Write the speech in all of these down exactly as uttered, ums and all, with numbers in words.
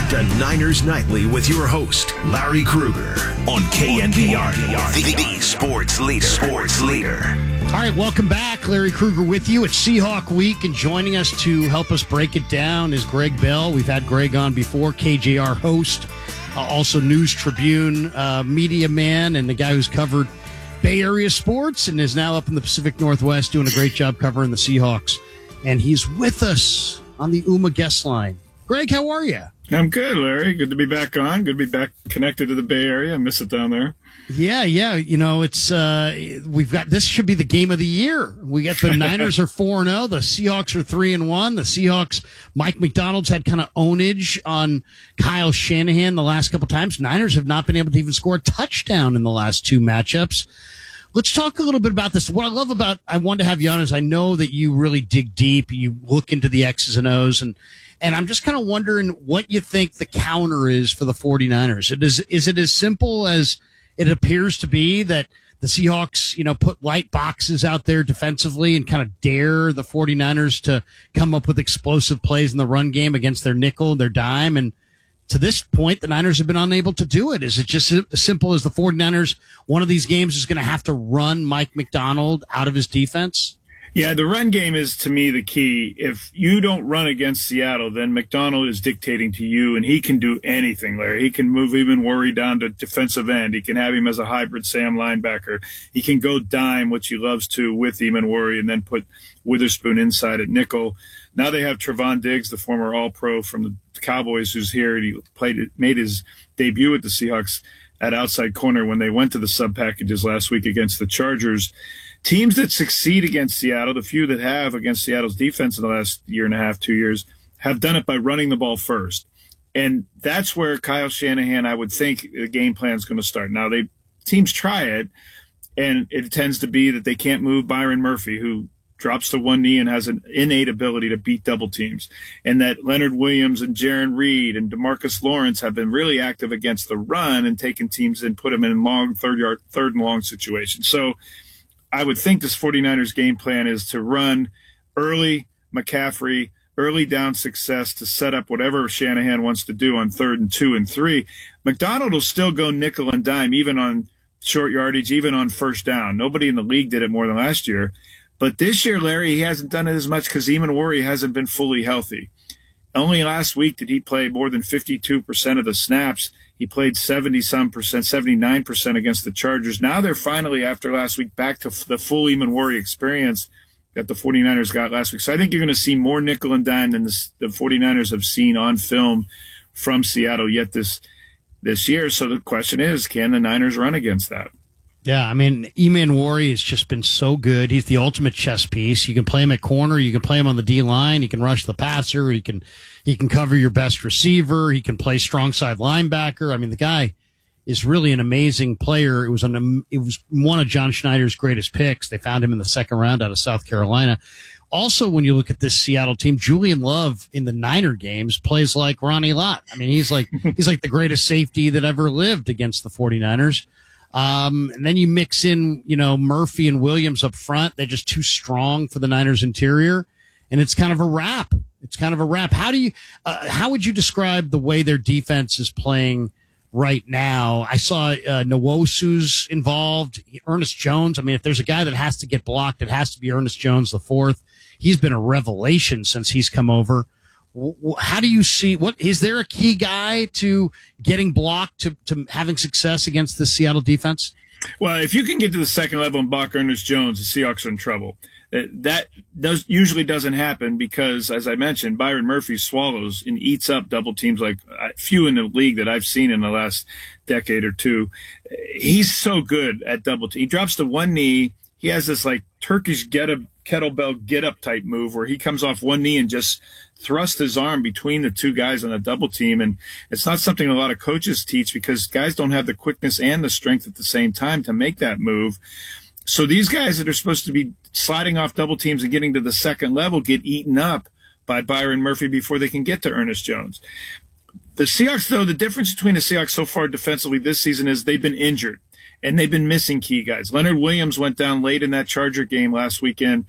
to Niners Nightly with your host, Larry Krueger, on K N B R, the, the sports leader. Sports leader. All right, welcome back. Larry Krueger with you. It's Seahawk Week, and joining us to help us break it down is Greg Bell. We've had Greg on before, K J R host, uh, also News Tribune uh, media man, and the guy who's covered Bay Area sports and is now up in the Pacific Northwest doing a great job covering the Seahawks. And he's with us on the Uma guest line. Greg, how are you? I'm good, Larry. Good to be back on. Good to be back connected to the Bay Area. I miss it down there. Yeah, yeah. You know, it's uh, we've got this should be the game of the year. We got the Niners are four and zero. The Seahawks are three and one. The Seahawks, Mike McDonald's had kind of ownage on Kyle Shanahan the last couple times. Niners have not been able to even score a touchdown in the last two matchups. Let's talk a little bit about this. What I love about I wanted to have you on is I know that you really dig deep. You look into the X's and O's, and and I'm just kind of wondering what you think the counter is for the 49ers. It is is it as simple as it appears to be, that the Seahawks, you know, put light boxes out there defensively and kind of dare the 49ers to come up with explosive plays in the run game against their nickel, their dime, and to this point, the Niners have been unable to do it. Is it just as simple as the 49ers, one of these games is going to have to run Mike McDonald out of his defense? Yeah, the run game is, to me, the key. If you don't run against Seattle, then McDonald is dictating to you, and he can do anything, Larry. He can move even Worry down to defensive end. He can have him as a hybrid Sam linebacker. He can go dime, which he loves to, with him and Worry, and then put Witherspoon inside at nickel. Now they have Trevon Diggs, the former All-Pro from the Cowboys, who's here. And he played, made his debut with the Seahawks at outside corner when they went to the sub-packages last week against the Chargers. Teams that succeed against Seattle, the few that have against Seattle's defense in the last year and a half, two years, have done it by running the ball first. And that's where Kyle Shanahan, I would think, the game plan is going to start. Now, they teams try it, and it tends to be that they can't move Byron Murphy, who drops to one knee and has an innate ability to beat double teams, and that Leonard Williams and Jaron Reed and DeMarcus Lawrence have been really active against the run and taken teams and put them in long third yard, third and long situations. So I would think this 49ers game plan is to run early McCaffrey, early down success to set up whatever Shanahan wants to do on third and two and three. McDonald will still go nickel and dime, even on short yardage, even on first down. Nobody in the league did it more than last year. But this year, Larry, he hasn't done it as much because Eamon Worry hasn't been fully healthy. Only last week did he play more than fifty-two percent of the snaps. He played seventy-some percent, seventy-nine percent against the Chargers. Now they're finally, after last week, back to the full Eamon Worry experience that the 49ers got last week. So I think you're going to see more nickel and dime than the, the 49ers have seen on film from Seattle yet this this year. So the question is, can the Niners run against that? Yeah, I mean, Eamon Worry has just been so good. He's the ultimate chess piece. You can play him at corner. You can play him on the D line. He can rush the passer. He can he can cover your best receiver. He can play strong side linebacker. I mean, the guy is really an amazing player. It was an it was one of John Schneider's greatest picks. They found him in the second round out of South Carolina. Also, when you look at this Seattle team, Julian Love in the Niner games plays like Ronnie Lott. I mean, he's like he's like the greatest safety that ever lived against the 49ers. Um, and then you mix in, you know, Murphy and Williams up front. They're just too strong for the Niners interior. And it's kind of a wrap. It's kind of a wrap. How do you, uh, how would you describe the way their defense is playing right now? I saw, uh, Nwosu's involved, Ernest Jones. I mean, if there's a guy that has to get blocked, it has to be Ernest Jones the fourth. He's been a revelation since he's come over. How do you see, what is there a key guy to getting blocked to, to having success against the Seattle defense? Well, if you can get to the second level and block Ernest Jones, the Seahawks are in trouble. That does usually doesn't happen because, as I mentioned, Byron Murphy swallows and eats up double teams like few in the league that I've seen in the last decade or two. He's so good at double team. He drops to one knee. He has this like Turkish get up, kettlebell get up type move where he comes off one knee and just thrust his arm between the two guys on a double team. And it's not something a lot of coaches teach because guys don't have the quickness and the strength at the same time to make that move. So these guys that are supposed to be sliding off double teams and getting to the second level get eaten up by Byron Murphy before they can get to Ernest Jones. The Seahawks, though, the difference between the Seahawks so far defensively this season is they've been injured. And they've been missing key guys. Leonard Williams went down late in that Charger game last weekend.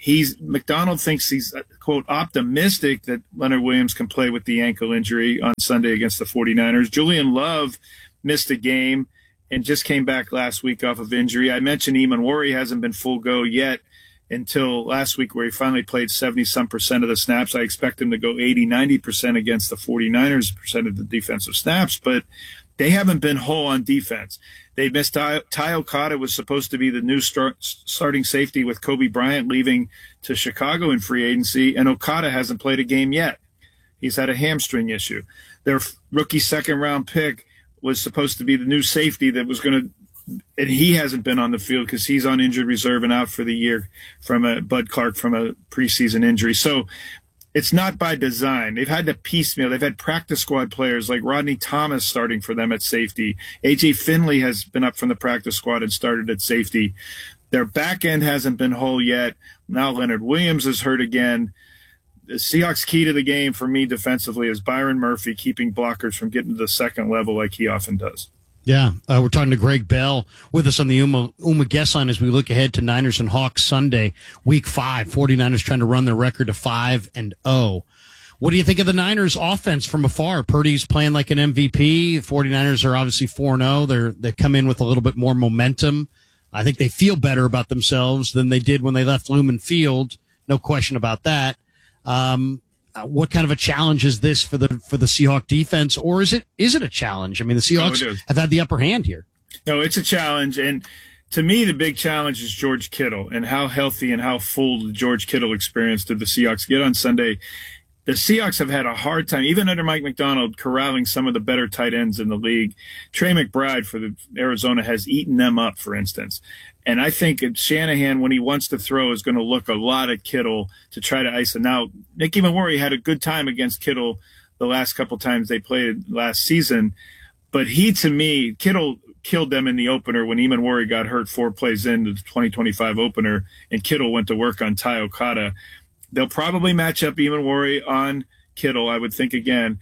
he's McDonald thinks he's, quote, optimistic that Leonard Williams can play with the ankle injury on Sunday against the 49ers. Julian Love missed a game and just came back last week off of injury. I mentioned Emmanwori hasn't been full go yet until last week, where he finally played seventy-some percent of the snaps. I expect him to go eighty, ninety percent against the 49ers percent of the defensive snaps, but they haven't been whole on defense. They missed Ty, Ty Okada was supposed to be the new start, starting safety with Kobe Bryant leaving to Chicago in free agency, and Okada hasn't played a game yet. He's had a hamstring issue. Their rookie second-round pick was supposed to be the new safety that was going to – and he hasn't been on the field because he's on injured reserve and out for the year from a Bud Clark from a preseason injury. So it's not by design. They've had to piecemeal. They've had practice squad players like Rodney Thomas starting for them at safety. A J Finley has been up from the practice squad and started at safety. Their back end hasn't been whole yet. Now Leonard Williams is hurt again. The Seahawks' key to the game for me defensively is Byron Murphy keeping blockers from getting to the second level like he often does. Yeah, uh, we're talking to Greg Bell with us on the Uma, Uma guest line as we look ahead to Niners and Hawks Sunday, week five. 49ers trying to run their record to five and oh. What do you think of the Niners offense from afar? Purdy's playing like an M V P. The 49ers are obviously four and oh. They're, they come in with a little bit more momentum. I think they feel better about themselves than they did when they left Lumen Field. No question about that. Um, Uh, what kind of a challenge is this for the for the Seahawks defense, or is it is it a challenge? I mean, the Seahawks no, have had the upper hand here. No, it's a challenge, and to me, the big challenge is George Kittle and how healthy and how full the George Kittle experience did the Seahawks get on Sunday. The Seahawks have had a hard time, even under Mike Macdonald, corralling some of the better tight ends in the league. Trey McBride for the Arizona has eaten them up, for instance. And I think Shanahan, when he wants to throw, is going to look a lot at Kittle to try to ice him. Now, Nick Emmanwori had a good time against Kittle the last couple times they played last season. But he, to me, Kittle killed them in the opener when Emmanwori got hurt four plays into the twenty twenty-five opener, and Kittle went to work on Ty Okada. They'll probably match up Emmanwori on Kittle, I would think, again.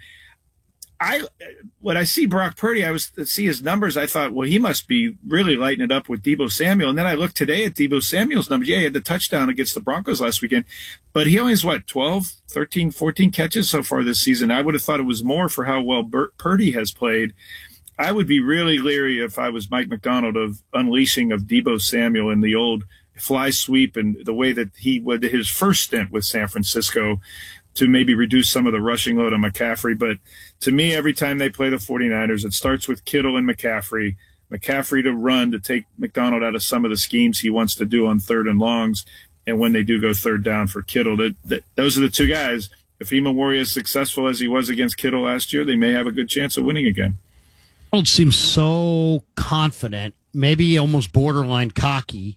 I when I see Brock Purdy, I was see his numbers. I thought, well, he must be really lighting it up with Deebo Samuel. And then I looked today at Deebo Samuel's numbers. Yeah, he had the touchdown against the Broncos last weekend, but he only has what, twelve, thirteen, fourteen catches so far this season. I would have thought it was more for how well Burt Purdy has played. I would be really leery if I was Mike Macdonald of unleashing of Deebo Samuel in the old fly sweep and the way that he would his first stint with San Francisco, to maybe reduce some of the rushing load on McCaffrey. But to me, every time they play the 49ers, it starts with Kittle and McCaffrey. McCaffrey to run to take McDonald out of some of the schemes he wants to do on third and longs. And when they do go third down for Kittle, that, that those are the two guys. If Emmanwori is successful as he was against Kittle last year, they may have a good chance of winning again. It seems so confident, maybe almost borderline cocky.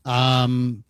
Um,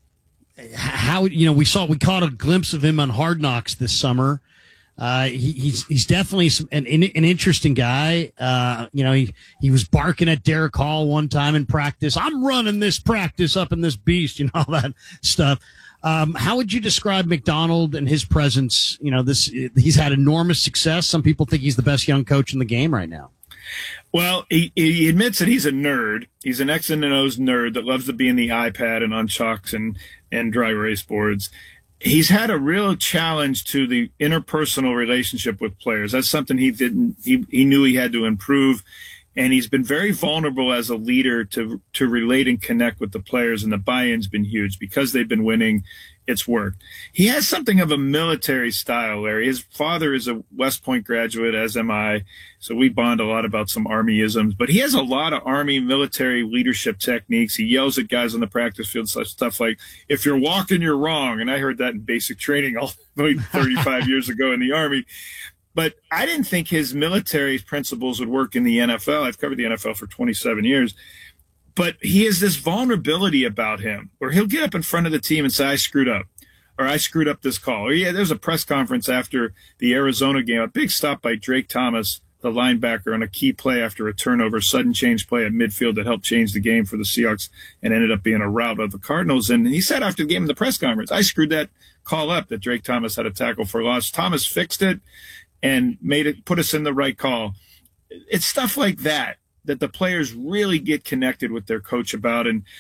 How you know we saw we caught a glimpse of him on Hard Knocks this summer. Uh, he, he's he's definitely some, an an interesting guy. Uh, you know he he was barking at Derek Hall one time in practice. I'm running this practice up in this beast. You know all that stuff. Um, how would you describe McDonald and his presence? You know this he's had enormous success. Some people think he's the best young coach in the game right now. Well, he, he admits that he's a nerd. He's an X and O's nerd that loves to be in the iPad and on chalks and, and dry erase boards. He's had a real challenge to the interpersonal relationship with players. That's something he didn't, he, he knew he had to improve. And he's been very vulnerable as a leader to, to relate and connect with the players. And the buy-in's been huge because they've been winning. It's worked. He has something of a military style, Larry. His father is a West Point graduate, as am I. So we bond a lot about some Army-isms. But he has a lot of Army military leadership techniques. He yells at guys on the practice field, such stuff like, if you're walking, you're wrong. And I heard that in basic training all thirty-five years ago in the Army. But I didn't think his military principles would work in the N F L. I've covered the N F L for twenty-seven years. But he has this vulnerability about him where he'll get up in front of the team and say, I screwed up, or I screwed up this call. Or, yeah, there's a press conference after the Arizona game, a big stop by Drake Thomas, the linebacker, on a key play after a turnover, sudden change play at midfield that helped change the game for the Seahawks and ended up being a rout of the Cardinals. And he said after the game in the press conference, I screwed that call up that Drake Thomas had a tackle for loss. Thomas fixed it and made it, put us in the right call. It's stuff like that that the players really get connected with their coach about. And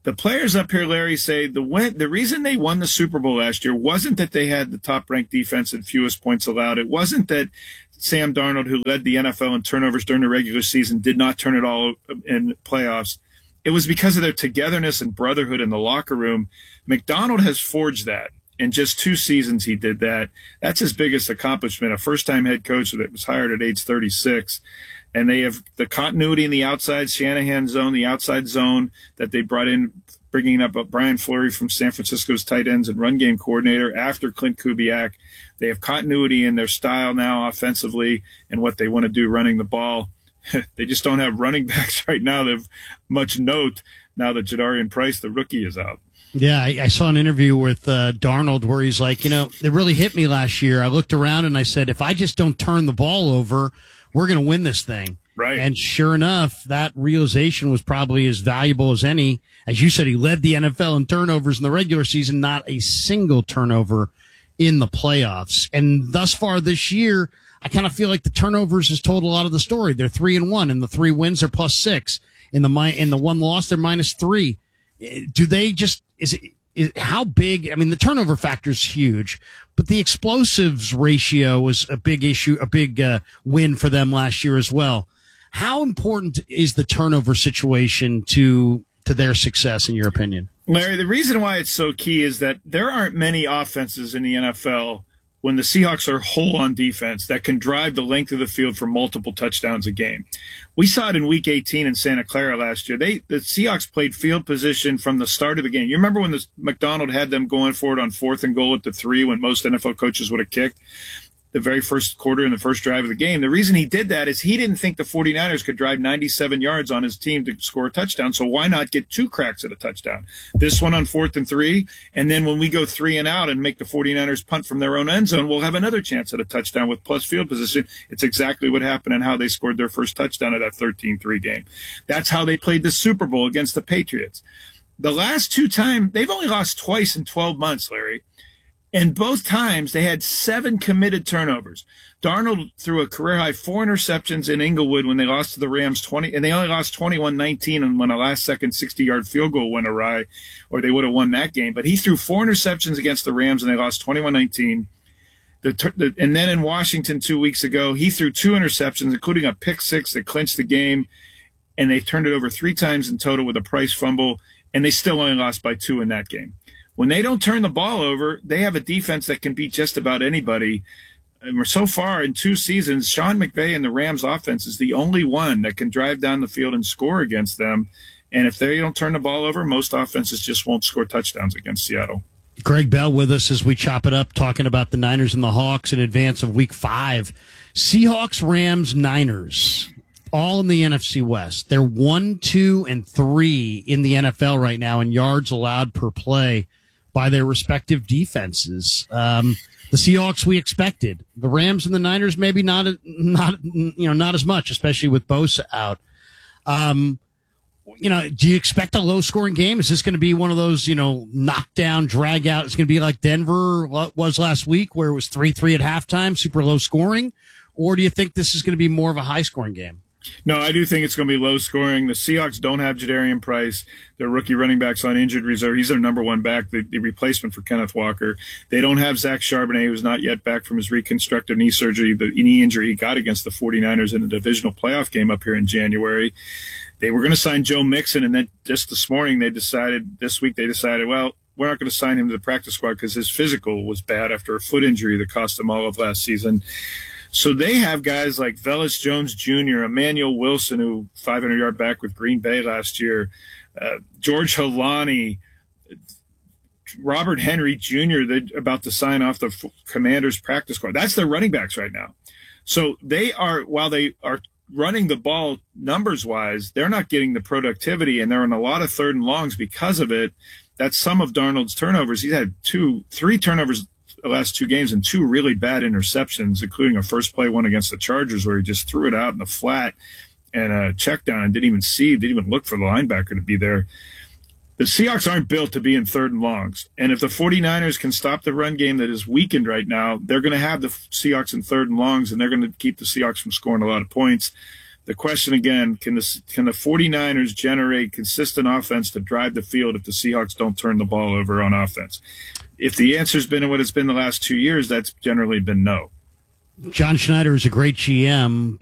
The players up here, Larry, say the win, the reason they won the Super Bowl last year wasn't that they had the top-ranked defense and fewest points allowed. It wasn't that Sam Darnold, who led the N F L in turnovers during the regular season, did not turn it all in playoffs. It was because of their togetherness and brotherhood in the locker room. Macdonald has forged that. In just two seasons, he did that. That's his biggest accomplishment, a first-time head coach that was hired at age thirty-six. And they have the continuity in the outside Shanahan zone, the outside zone that they brought in, bringing up Brian Fleury from San Francisco's tight ends and run game coordinator after Clint Kubiak. They have continuity in their style now offensively and what they want to do running the ball. They just don't have running backs right now that have much note now that Jadarian Price, the rookie, is out. Yeah, I, I saw an interview with uh, Darnold where he's like, you know, it really hit me last year. I looked around and I said, if I just don't turn the ball over, we're going to win this thing. Right. And sure enough, that realization was probably as valuable as any. As you said, he led the N F L in turnovers in the regular season, not a single turnover in the playoffs. And thus far this year, I kind of feel like the turnovers has told a lot of the story. They're three and one, and the three wins are plus six. In the in the one loss, they're minus three. Do they just is it is, how big? I mean, the turnover factor is huge, but the explosives ratio was a big issue, a big uh, win for them last year as well. How important is the turnover situation to to their success, in your opinion? Larry, the reason why it's so key is that there aren't many offenses in the N F L when the Seahawks are whole on defense that can drive the length of the field for multiple touchdowns a game. We saw it in Week eighteen in Santa Clara last year. They the Seahawks played field position from the start of the game. You remember when the Macdonald had them going for it on fourth and goal at the three when most N F L coaches would have kicked? The very first quarter in the first drive of the game. The reason he did that is he didn't think the 49ers could drive ninety-seven yards on his team to score a touchdown. So why not get two cracks at a touchdown? This one on fourth and three. And then when we go three and out and make the 49ers punt from their own end zone, we'll have another chance at a touchdown with plus field position. It's exactly what happened and how they scored their first touchdown of that thirteen three game. That's how they played the Super Bowl against the Patriots. The last two times, they've only lost twice in twelve months, Larry. And both times they had seven committed turnovers. Darnold threw a career-high four interceptions in Inglewood when they lost to the Rams twenty, and they only lost twenty-one nineteen and when a last-second sixty-yard field goal went awry, or they would have won that game. But he threw four interceptions against the Rams, and they lost twenty-one nineteen. The, the, and then in Washington two weeks ago, he threw two interceptions, including a pick six that clinched the game, and they turned it over three times in total with a Price fumble, and they still only lost by two in that game. When they don't turn the ball over, they have a defense that can beat just about anybody. And so far in two seasons, Sean McVay and the Rams offense is the only one that can drive down the field and score against them. And if they don't turn the ball over, most offenses just won't score touchdowns against Seattle. Greg Bell with us as we chop it up, talking about the Niners and the Hawks in advance of week five. Seahawks, Rams, Niners, all in the N F C West. They're one, two, and three in the N F L right now in yards allowed per play by their respective defenses. Um, the Seahawks we expected. The Rams and the Niners maybe not, not you know, not as much, especially with Bosa out. Um, you know, do you expect a low-scoring game? Is this going to be one of those, you know, knockdown, drag-out? It's going to be like Denver was last week, where it was three three at halftime, super low-scoring? Or do you think this is going to be more of a high-scoring game? No, I do think it's going to be low scoring. The Seahawks don't have Jadarian Price. Their rookie running back's on injured reserve. He's their number one back, the, the replacement for Kenneth Walker. They don't have Zach Charbonnet, who's not yet back from his reconstructive knee surgery, the knee injury he got against the 49ers in a divisional playoff game up here in January. They were going to sign Joe Mixon, and then just this morning they decided, this week they decided, well, we're not going to sign him to the practice squad because his physical was bad after a foot injury that cost him all of last season. So they have guys like Velus Jones Junior, Emmanuel Wilson, who five hundred yard back with Green Bay last year, uh, George Halani, Robert Henry Junior They're about to sign off the Commanders practice squad. That's their running backs right now. So they are, while they are running the ball numbers-wise, they're not getting the productivity, and they're in a lot of third and longs because of it. That's some of Darnold's turnovers. He's had two, three turnovers the last two games and two really bad interceptions, including a first play one against the Chargers where he just threw it out in the flat and a check down and didn't even see, didn't even look for the linebacker to be there. The Seahawks aren't built to be in third and longs. And if the 49ers can stop the run game that is weakened right now, they're going to have the Seahawks in third and longs, and they're going to keep the Seahawks from scoring a lot of points. The question again, can the, can the 49ers generate consistent offense to drive the field if the Seahawks don't turn the ball over on offense? If the answer's been what it's been the last two years, that's generally been no. John Schneider is a great G M.